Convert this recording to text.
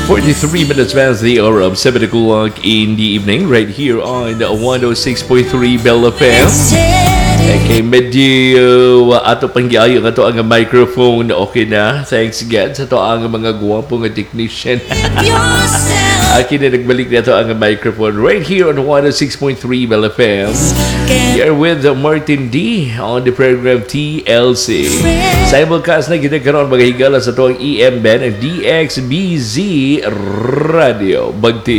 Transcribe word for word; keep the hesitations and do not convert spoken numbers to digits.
forty-three minutes past the hour of seven o'clock in the evening, right here on one oh six point three Bell F M. Okay, medyo uh, ato panggiayo nga to ang microphone okay na. Thanks God sa to ang mga guwapo nga technician. Akin na nagbalik na to ang microphone right here on one oh six point three Bell F M. You're with Martin D on the program T L C. Simulcast na kita karon mga higala sa to ang E M band ang D X B Z Radio Bagti.